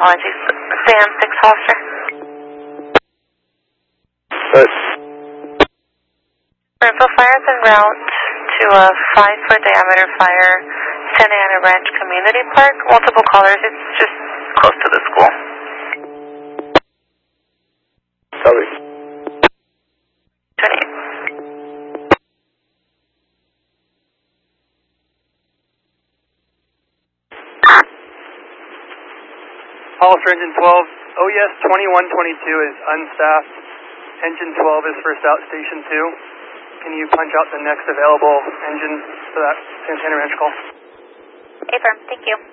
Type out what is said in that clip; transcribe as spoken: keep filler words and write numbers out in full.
Apologies. Sam six Foster. Good. Rental fire is en route to a five foot diameter fire, Santa Ana Ranch Community Park. Multiple callers. It's just close to the school. Sorry. twenty-eight. Call for engine twelve. O E S twenty-one twenty-two is unstaffed. Engine twelve is first out, station two. Can you punch out the next available engine for that Santana Ranch call? Affirm. Thank you.